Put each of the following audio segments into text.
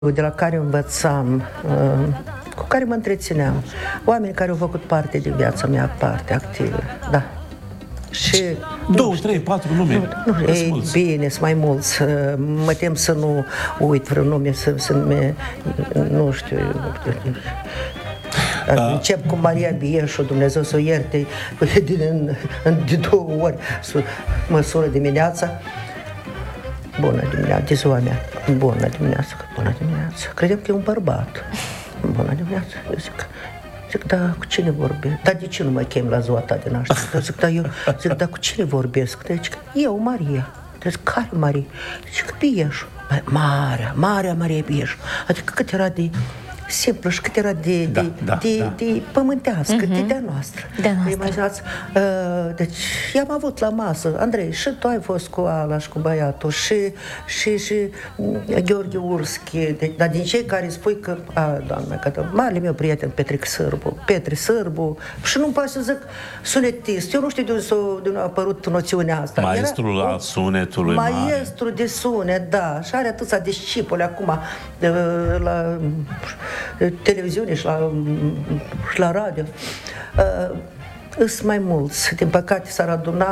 de la care învățam, cu care mă întrețineam, oameni care au făcut parte din viața mea, parte activă, da. Și 2, 3, 4 nume. Ei, bine, sunt mai mulți. Mă tem să nu uit vreun nume, nu știu. Încep cu Maria Bieșu, Dumnezeu să o ierte, de 2 ori mă sună dimineața. Bună dimineața, de ziua mea. Bună dimineața, bună dimineața. Credem că e un bărbat. Bună dimineața. Eu zic, da, cu cine vorbesc? Dar de ce nu mă chem la ziua ta de naștere? Zic, da, cu cine vorbesc? Zic, eu, Maria. Zic, care Maria? Zic, Bieșu. Maria Bieșu. Adică cât era de simplu și cât era de pământească, de noastră. Imaginați, deci i-am avut la masă, Andrei, și tu ai fost cu Ala și cu băiatul, și Gheorghe Urschi, dar din cei care spui că, doamne, că marele meu prieten Petri Sârbu, și nu-mi poate să zic sunetist, eu nu știu de unde a apărut noțiunea asta. Maestrul al sunetului maestru de sunet, da, și are atâția discipoli acum la televiziune și la radio. Sunt mai mulți. Din păcate s-ar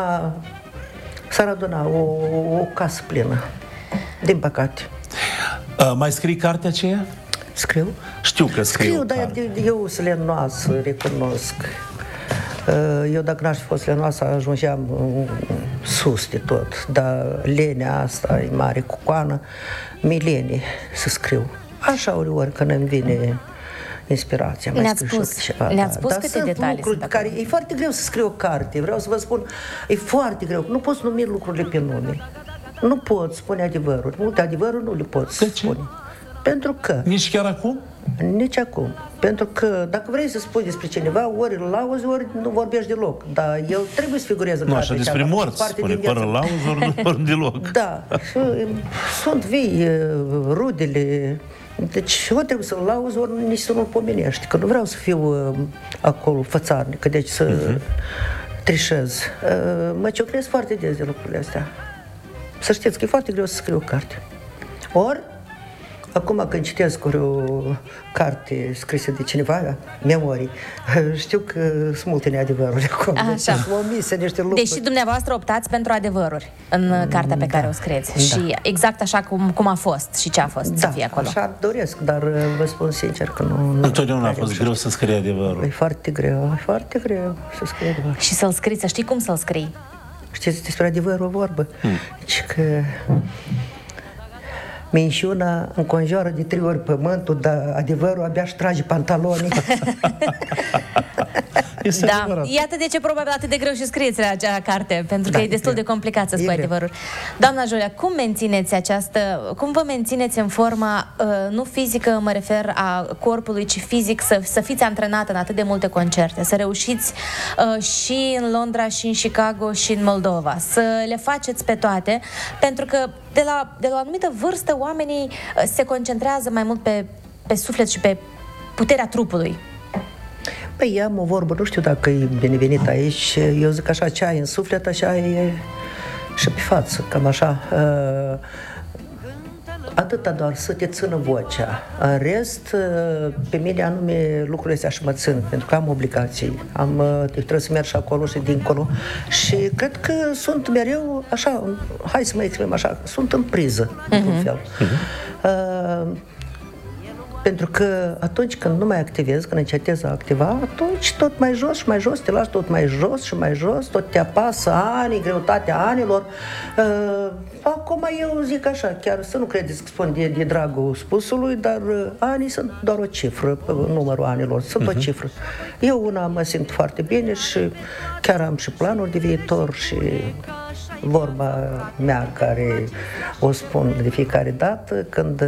aduna o casă plină. Din păcate. Mai scrii cartea aceea? Scriu. Știu că scriu, dar eu sunt lenoasă, recunosc. Eu dacă n-aș fi fost lenoasă, ajungeam sus de tot. Dar lenea asta e mare cu coană, milenie să scriu. Așa ori când îmi vine inspirația. Ne-ați spus câte detalii sunt care e foarte greu să scriu o carte. Vreau să vă spun, e foarte greu. Nu poți numi lucrurile pe nume. Nu poți spune adevărul. Multe adevăruri nu le poți spune. Pentru că... Nici chiar acum? Nici acum. Pentru că dacă vrei să spui despre cineva, ori îl lauzi, ori nu vorbești deloc. Dar el trebuie să figureze în carte. Nu, așa despre morți spune, fără lauzi, ori nu vorbi deloc. Da. Sunt vii, rudele. Deci ori trebuie să-l lauzi, ori nici să nu-l pomenești. Că nu vreau să fiu acolo fățarnic, deci să trișez. Mă ciocnesc foarte des de lucrurile astea. Să știți că e foarte greu să scriu o carte. Ori, acum când citesc o carte scrisă de cineva, memorii, știu că sunt multe neadevăruri acolo. Deci sunt omise niște lucruri. Deși dumneavoastră optați pentru adevăruri în cartea pe care o scrieți. Da. Și exact așa cum a fost și ce a fost să fie acolo. Așa doresc, dar vă spun sincer că nu întotdeauna a fost greu să scrie adevărul. E foarte greu să scrie adevărul. Și să-l scrii, să știi cum să-l scrii. Știți despre adevărul o vorbă? Deci că minciuna înconjoară de 3 ori pământul, dar adevărul abia își trage pantalonii. Da, iată de ce probabil atât de greu și scrieți acea carte, pentru că e destul de complicat să spui adevărul. Doamna Julia, cum vă mențineți în forma, nu fizică, mă refer a corpului, ci fizic, să fiți antrenată în atât de multe concerte, să reușiți și în Londra, și în Chicago, și în Moldova, să le faceți pe toate, pentru că de la o anumită vârstă oamenii se concentrează mai mult pe suflet și pe puterea trupului. Păi, am o vorbă, nu știu dacă e binevenit aici, eu zic așa, ce ai în suflet, așa e și pe față, cam așa. Atâta doar să te țină vocea. În rest, pe mine anume lucrurile astea și mă țin, pentru că am obligații. Trebuie să merg și acolo și dincolo. Și cred că sunt mereu așa, hai să mă exprim așa, sunt în priză, într-un fel. Pentru că atunci când nu mai activezi, când încetezi a activa, atunci tot mai jos și mai jos, te lași tot mai jos și mai jos, tot te apasă ani, greutatea anilor. Acum eu zic așa, chiar să nu credeți că spun de dragul spusului, dar anii sunt doar o cifră, numărul anilor, sunt o cifră. Eu una mă simt foarte bine și chiar am și planuri de viitor și vorba mea care o spun de fiecare dată când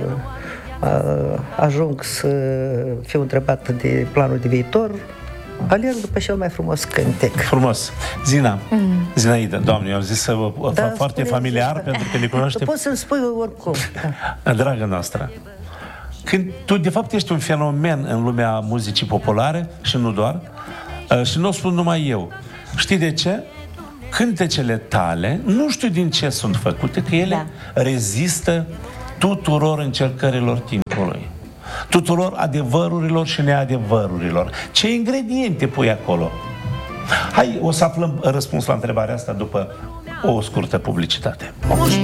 ajung să fiu întrebat de planul de viitor, alerg după cel mai frumos cântec. Frumos. Zinaida, Doamne, eu am zis să vă fac foarte familiar, pentru că ne cunoaște. Poți să-mi spui oricum. Dragă noastră, când tu de fapt ești un fenomen în lumea muzicii populare și nu doar, și nu o spun numai eu. Știi de ce? Cântecele tale, nu știu din ce sunt făcute, că ele rezistă tuturor încercărilor timpului, tuturor adevărurilor și neadevărurilor. Ce ingrediente pui acolo? Hai, o să aflăm răspuns la întrebarea asta după o scurtă publicitate.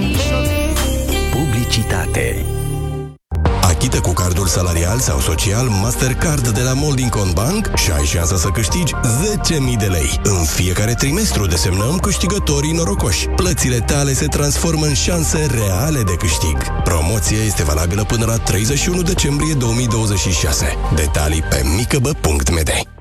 Publicitate. Achită cu cardul salarial sau social Mastercard de la Moldingcon Bank și ai șansa să câștigi 10.000 de lei. În fiecare trimestru desemnăm câștigătorii norocoși. Plățile tale se transformă în șanse reale de câștig. Promoția este valabilă până la 31 decembrie 2026. Detalii pe micăbă.md.